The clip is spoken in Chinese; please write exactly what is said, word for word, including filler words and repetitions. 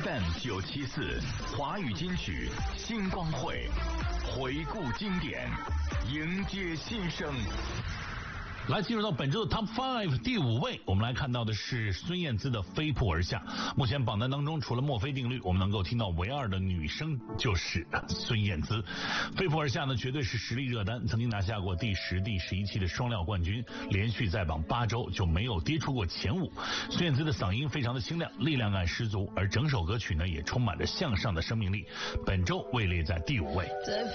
F M 九七四华语金曲星光会，回顾经典，迎接新生。 来进入到本周的 Top Five 第五位，我们来看到的是孙燕姿的《飞扑而下》。目前榜单当中，除了墨菲定律，我们能够听到唯二的女生就是孙燕姿。《飞扑而下》呢，绝对是实力热单，曾经拿下过第十、第十一期的双料冠军，连续在榜八周就没有跌出过前五。孙燕姿的嗓音非常的清亮，力量感十足，而整首歌曲呢也充满着向上的生命力。本周位列在第五位。